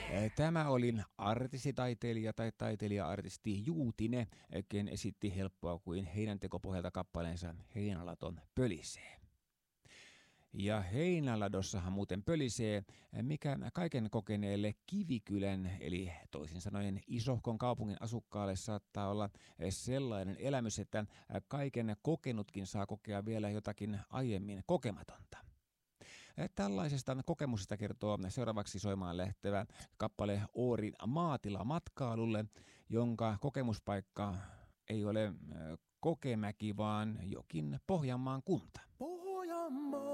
Tämä oli artistitaiteilija tai taiteilija-artisti Juutine, ken esitti helppoa kuin heinäntekopohjalta kappaleensa Heinälaton pölisee. Ja Heinäladossahan muuten pölisee, mikä kaiken kokeneelle Kivikylän, eli toisin sanoen isohkon kaupungin asukkaalle saattaa olla sellainen elämys, että kaiken kokenutkin saa kokea vielä jotakin aiemmin kokematonta. Tällaisesta kokemuksesta kertoo seuraavaksi soimaan lähtevä kappale Oorin maatila matkailulle, jonka kokemuspaikka ei ole Kokemäki, vaan jokin Pohjanmaan kunta. Pohjanmaa